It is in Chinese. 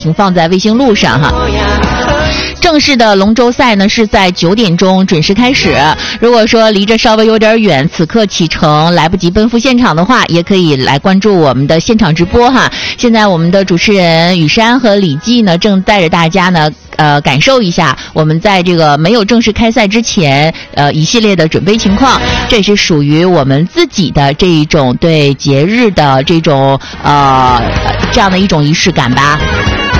请放在卫星路上哈。正式的龙舟赛呢是在9点钟准时开始。如果说离这稍微有点远，此刻启程来不及奔赴现场的话，也可以来关注我们的现场直播哈。现在我们的主持人雨山和李记呢，正带着大家呢感受一下我们在这个没有正式开赛之前一系列的准备情况。这也是属于我们自己的这一种对节日的这种这样的一种仪式感吧。